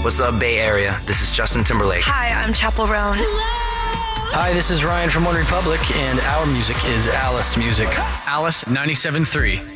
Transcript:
What's up, Bay Area? This is Justin Timberlake. Hi, I'm Chapel Roan. Hi, this is Ryan from One Republic, and our music is Alice Music. Alice 97.3.